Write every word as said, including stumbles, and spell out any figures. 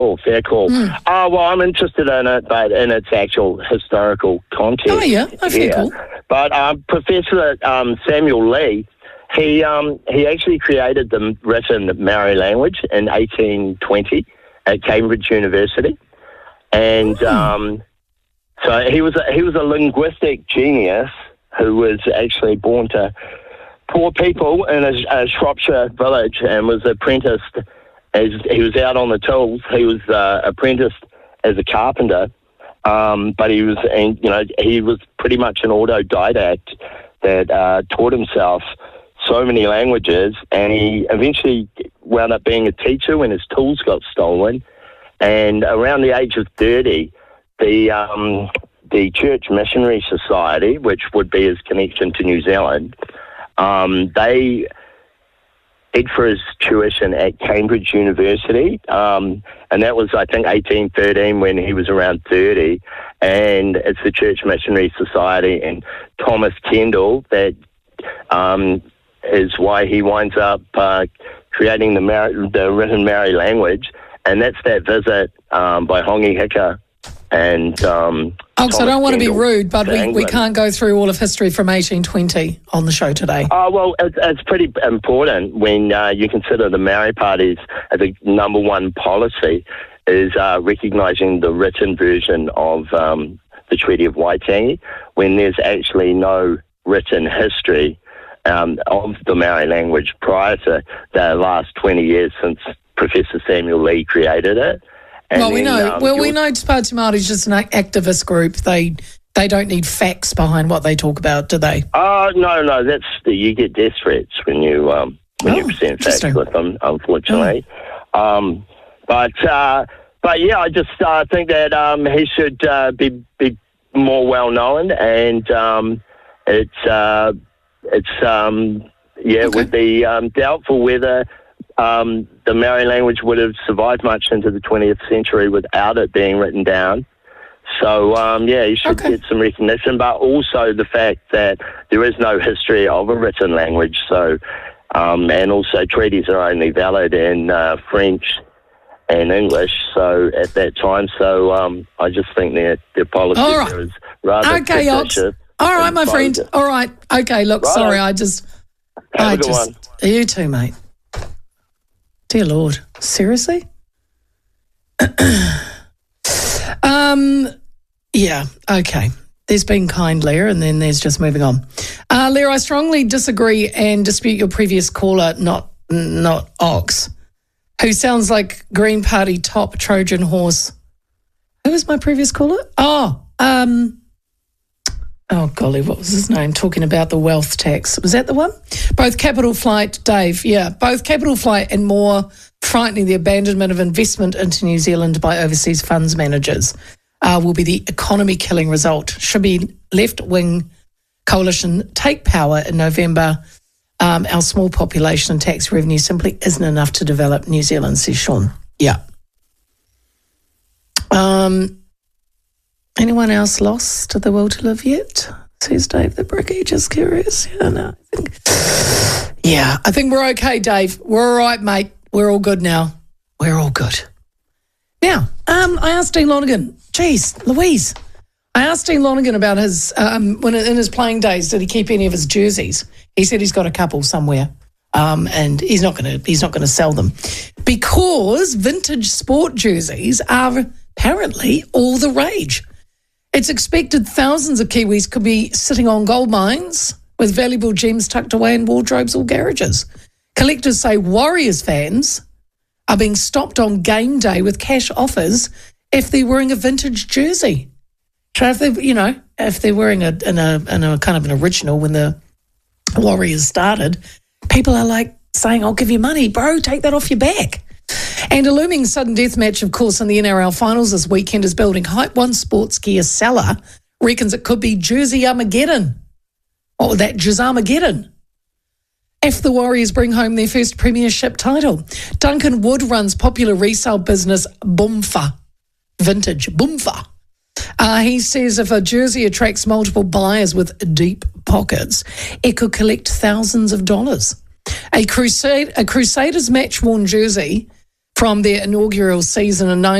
Oh, fair call. Mm. Oh, well, I'm interested in it, but in its actual historical context. Oh, yeah. Oh, fair yeah. cool. But um, Professor um, Samuel Lee, he um, he actually created the written Maori language in eighteen twenty at Cambridge University. And Mm. um, so he was a, he was a linguistic genius who was actually born to poor people in a, a Shropshire village and was apprenticed as he was out on the tools. He was uh, apprenticed as a carpenter, um, but he was, and, you know, he was pretty much an autodidact that uh, taught himself so many languages, and he eventually wound up being a teacher when his tools got stolen. And around the age of thirty, the um, the Church Missionary Society, which would be his connection to New Zealand, um, they paid for his tuition at Cambridge University, um, and that was, I think, eighteen thirteen when he was around thirty. And it's the Church Missionary Society and Thomas Kendall that um, is why he winds up uh, creating the, Maori, the written Maori language. And that's that visit um, by Hongi Hika and um, Ox, I don't want to be rude, but we, we England. can't go through all of history from eighteen twenty on the show today. Oh, well, it's, it's pretty important when uh, you consider the Maori Party's as a number one policy is uh, recognising the written version of um, the Treaty of Waitangi, when there's actually no written history um, of the Maori language prior to the last twenty years since Professor Samuel Lee created it. And well, we then, know. um, well, we know Te Pāti Māori is just an activist group. They they don't need facts behind what they talk about, do they? Oh, no, no, that's the, you get death threats when you um, when Oh, you present facts interesting. with them, unfortunately. Um, but uh, but yeah, I just uh, think that um, he should uh, be be more well known, and um, it's uh, it's um, yeah, Okay. would be um, doubtful whether um, the Maori language would have survived much into the twentieth century without it being written down. So, um, yeah, you should Okay. get some recognition, but also the fact that there is no history of a written language. So, um, and also treaties are only valid in uh, French and English. So at that time, so um, I just think their their policy All right. there is rather Okay, Ox. capricious All right, and my friend. bogus. All right. Okay, look, Right. sorry, I just... Have I a good just, one. You too, mate. Dear Lord. Seriously? um, yeah, okay. There's been kind, Leah, and then there's just moving on. Uh, Leah, I strongly disagree and dispute your previous caller, not not Ox, who sounds like Green Party top Trojan horse. Who was my previous caller? Oh, um... Oh, golly, what was his name? Talking about the wealth tax. Was that the one? Both Capital Flight, Dave, yeah, both Capital Flight and more frightening the abandonment of investment into New Zealand by overseas funds managers uh, will be the economy-killing result. Should be left-wing coalition take power in November. Um, our small population and tax revenue simply isn't enough to develop New Zealand, says Sean. Yeah. Um... Anyone else lost to the will to live yet? Says Dave the Bricky, just curious. Yeah, no, I think, yeah, I think we're okay, Dave. We're all right, mate. We're all good now. We're all good. Now, um, I asked Dean Lonergan, geez, Louise, I asked Dean Lonergan about his, um, when in his playing days, did he keep any of his jerseys? He said he's got a couple somewhere. Um, and he's not going to he's not going to sell them because vintage sport jerseys are apparently all the rage. It's expected thousands of Kiwis could be sitting on gold mines with valuable gems tucked away in wardrobes or garages. Collectors say Warriors fans are being stopped on game day with cash offers if they're wearing a vintage jersey. So if they, you know, if they're wearing a in a in a kind of an original when the Warriors started, people are like saying, "I'll give you money, bro. Take that off your back." And a looming sudden death match, of course, in the N R L finals this weekend is building. Hype One Sports gear seller reckons it could be Jersey Armageddon. What would that Jersey-Armageddon? If the Warriors bring home their first premiership title. Duncan Wood runs popular resale business Boomfa. Vintage Boomfa. Uh, he says if a jersey attracts multiple buyers with deep pockets, it could collect thousands of dollars. A Crusade, a Crusaders match-worn jersey from their inaugural season in